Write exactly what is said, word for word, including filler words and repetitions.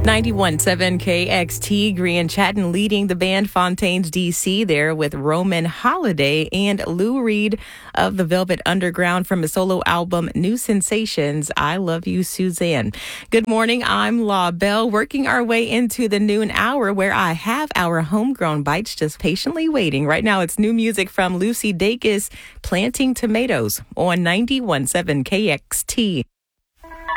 ninety-one point seven K X T, Grian Chatton leading the band Fontaines D C there with Roman Holiday and Lou Reed of the Velvet Underground from his solo album New Sensations, I Love You, Suzanne. Good morning, I'm La Belle, working our way into the noon hour where I have our homegrown bites just patiently waiting. Right now it's new music from Lucy Dacus, Planting Tomatoes on ninety-one point seven K X T.